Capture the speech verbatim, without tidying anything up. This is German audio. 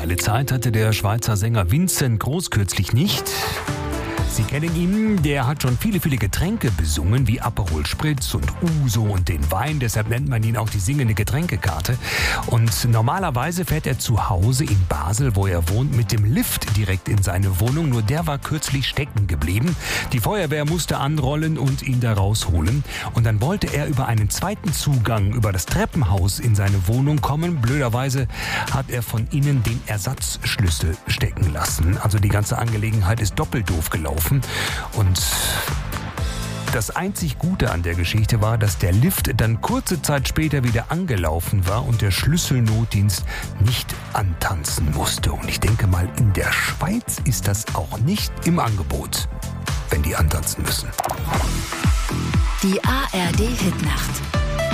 steile Zeit hatte der Schweizer Sänger Vincent Gross kürzlich nicht. Sie kennen ihn, der hat schon viele, viele Getränke besungen, wie Aperol Spritz und Uso und den Wein. Deshalb nennt man ihn auch die singende Getränkekarte. Und normalerweise fährt er zu Hause in Basel, wo er wohnt, mit dem Lift direkt in seine Wohnung. Nur der war kürzlich stecken geblieben. Die Feuerwehr musste anrollen und ihn da rausholen. Und dann wollte er über einen zweiten Zugang, über das Treppenhaus in seine Wohnung kommen. Blöderweise hat er von innen den Ersatzschlüssel stecken lassen. Also die ganze Angelegenheit ist doppelt doof gelaufen. Und das einzig Gute an der Geschichte war, dass der Lift dann kurze Zeit später wieder angelaufen war und der Schlüsselnotdienst nicht antanzen musste. Und ich denke mal, in der Schweiz ist das auch nicht im Angebot, wenn die antanzen müssen. Die A R D Hitnacht.